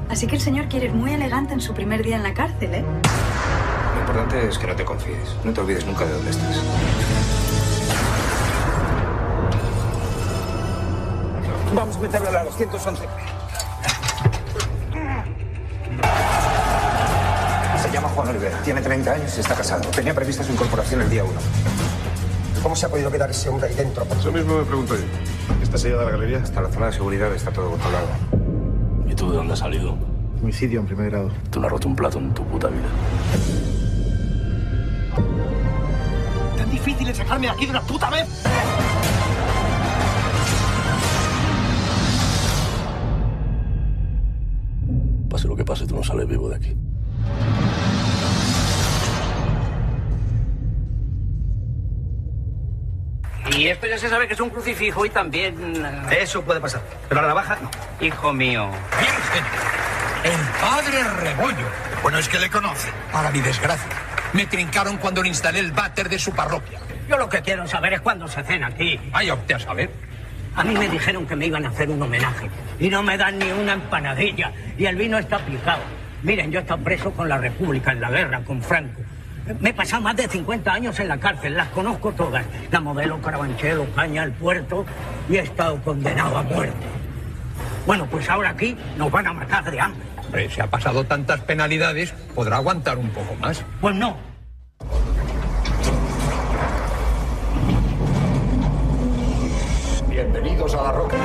Así que el señor quiere ir muy elegante en su primer día en la cárcel, ¿eh? Lo importante es que no te confíes. No te olvides nunca de dónde estás. Vamos a meterle a la 211. Se llama Juan Olivera, tiene 30 años y está casado. Tenía prevista su incorporación el día 1. ¿Cómo se ha podido quedar ese hombre ahí dentro? Eso mismo me pregunto yo. ¿Está sellada la galería? Hasta la zona de seguridad está todo controlado. ¿Y tú de dónde has salido? Homicidio en primer grado. Tú no has roto un plato en tu puta vida. ¿Tan difícil es sacarme de aquí de una puta vez? Pase lo que pase, tú no sales vivo de aquí. Y esto ya se sabe que es un crucifijo y también... Eso puede pasar, pero a la baja no. Hijo mío. Virgen, el padre Rebollo. Bueno, es que le conoce. Para mi desgracia, me trincaron cuando le instalé el váter de su parroquia. Yo lo que quiero saber es cuándo se cena aquí. Vaya usted a saber. A mí me dijeron que me iban a hacer un homenaje y no me dan ni una empanadilla y el vino está picado. Miren, yo he estado preso con la República en la guerra, con Franco. Me he pasado más de 50 años en la cárcel, las conozco todas. La Modelo, Carabanchel, Ocaña, El Puerto, y he estado condenado a muerte. Bueno, pues ahora aquí nos van a matar de hambre. Hombre, si ha pasado tantas penalidades, podrá aguantar un poco más. Pues no. Bienvenidos a La Roca.